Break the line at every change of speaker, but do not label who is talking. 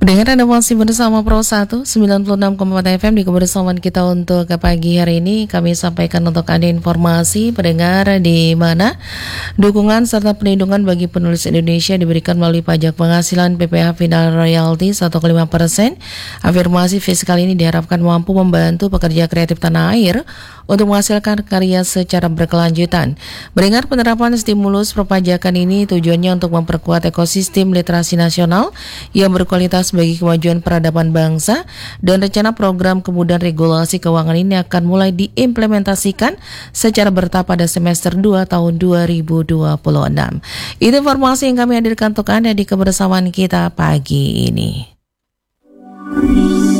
Pendengar, Anda masih bersama Pro 1 96,4 FM di kebersamaan kita untuk ke pagi hari ini. Kami sampaikan untuk Anda informasi pendengar di mana dukungan serta perlindungan bagi penulis Indonesia diberikan melalui pajak penghasilan PPh final royalti 1,5%. Afirmasi fiskal ini diharapkan mampu membantu pekerja kreatif tanah air untuk menghasilkan karya secara berkelanjutan. Mendengar, penerapan stimulus perpajakan ini tujuannya untuk memperkuat ekosistem literasi nasional yang berkualitas bagi kemajuan peradaban bangsa, dan rencana program kemudahan regulasi keuangan ini akan mulai diimplementasikan secara bertahap pada semester 2 tahun 2026. Itu informasi yang kami hadirkan untuk Anda di kebersamaan kita pagi ini.